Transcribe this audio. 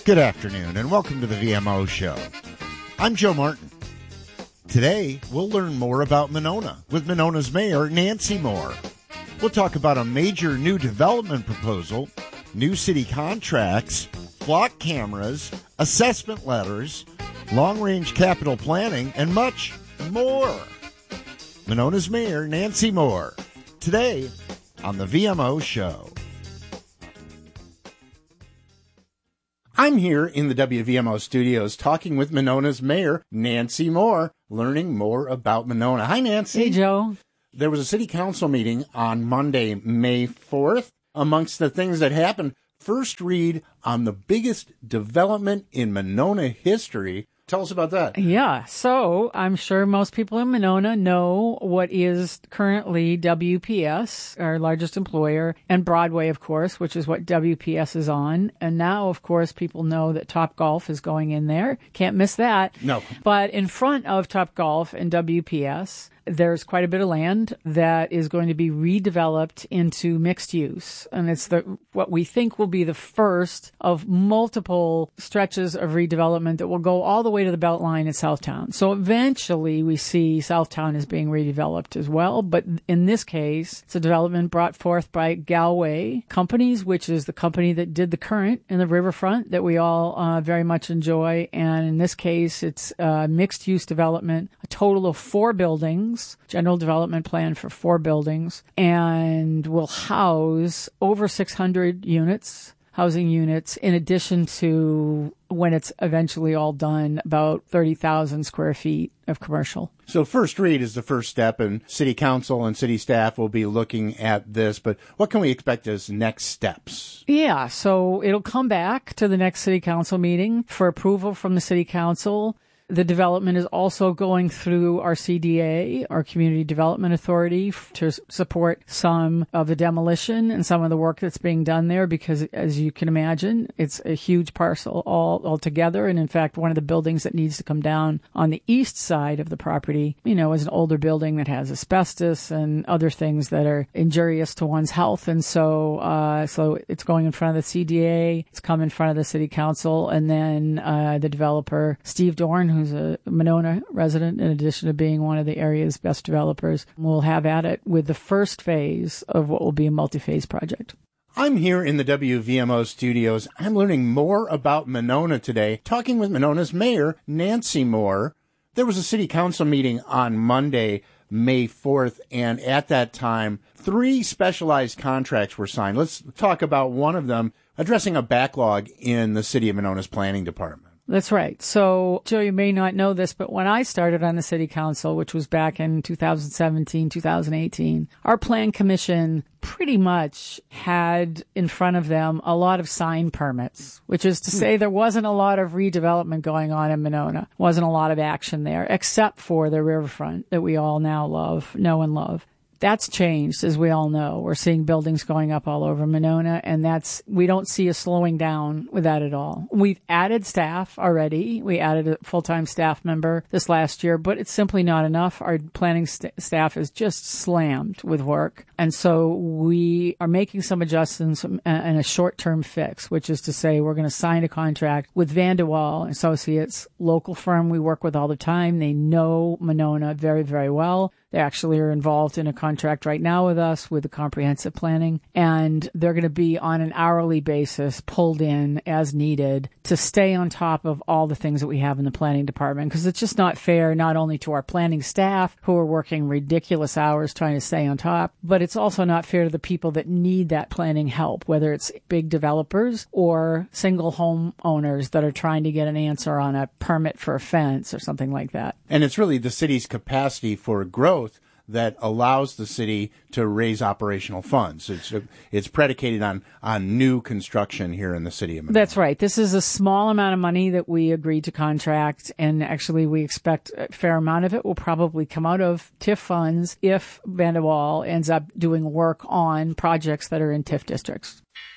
Good afternoon, and welcome to the VMO Show. I'm Joe Martin. Today, we'll learn more about Monona with Monona's Mayor, Nancy Moore. We'll talk about a major new development proposal, new city contracts, flock cameras, assessment letters, long-range capital planning, and much more. Monona's Mayor, Nancy Moore. Today, on the VMO Show. I'm here in the WVMO studios talking with Monona's Mayor, Nancy Moore, learning more about Monona. Hi, Nancy. Hey, Joe. There was a city council meeting on Monday, May 4th. Amongst the things that happened, first read on the biggest development in Monona history. Tell us about that. Yeah, so I'm sure most people in Monona know what is currently WPS, our largest employer, and Broadway, of course, which is what WPS is on. And now, of course, people know that Topgolf is going in there. Can't miss that. No. But in front of Topgolf and WPS, there's quite a bit of land that is going to be redeveloped into mixed use. And it's what we think will be the first of multiple stretches of redevelopment that will go all the way to the Beltline at Southtown. So eventually we see Southtown as being redeveloped as well. But in this case, it's a development brought forth by Galway Companies, which is the company that did the Current in the riverfront that we all very much enjoy. And in this case, it's mixed use development, a total of 4 buildings. General development plan for 4 buildings, and will house over 600 housing units, in addition to, when it's eventually all done, about 30,000 square feet of commercial. So first read is the first step, and city council and city staff will be looking at this, but what can we expect as next steps? Yeah, so it'll come back to the next city council meeting for approval from the city council. The development is also going through our CDA, our Community Development Authority, to support some of the demolition and some of the work that's being done there, because, as you can imagine, it's a huge parcel all together. And in fact, one of the buildings that needs to come down on the east side of the property, is an older building that has asbestos and other things that are injurious to one's health. And so it's going in front of the CDA, it's come in front of the city council, and then the developer, Steve Dorn, who's a Monona resident, in addition to being one of the area's best developers, will have at it with the first phase of what will be a multi-phase project. I'm here in the WVMO studios. I'm learning more about Monona today, talking with Monona's Mayor, Nancy Moore. There was a city council meeting on Monday, May 4th, and at that time, 3 specialized contracts were signed. Let's talk about one of them, addressing a backlog in the city of Monona's planning department. That's right. So, Joe, you may not know this, but when I started on the city council, which was back in 2017, 2018, our plan commission pretty much had in front of them a lot of sign permits, which is to say there wasn't a lot of redevelopment going on in Monona. Wasn't a lot of action there, except for the riverfront that we all now know and love. That's changed, as we all know. We're seeing buildings going up all over Monona, and we don't see a slowing down with that at all. We've added staff already. We added a full-time staff member this last year, but it's simply not enough. Our planning staff is just slammed with work. And so we are making some adjustments and a short-term fix, which is to say we're going to sign a contract with Van de Waal Associates, local firm we work with all the time. They know Monona very, very well. They actually are involved in a contract right now with us with the comprehensive planning, and they're going to be on an hourly basis pulled in as needed to stay on top of all the things that we have in the planning department, because it's just not fair not only to our planning staff who are working ridiculous hours trying to stay on top, but it's also not fair to the people that need that planning help, whether it's big developers or single home owners that are trying to get an answer on a permit for a fence or something like that. And it's really the city's capacity for growth that allows the city to raise operational funds. It's predicated on new construction here in the city of Monona. That's right. This is a small amount of money that we agreed to contract, and actually we expect a fair amount of it will probably come out of TIF funds if Van de Waal ends up doing work on projects that are in TIF districts.